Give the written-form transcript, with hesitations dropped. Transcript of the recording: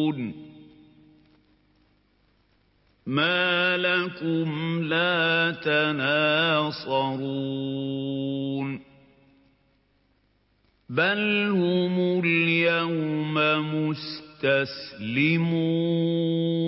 ما لكم لا تناصرون بل هم اليوم مستسلمون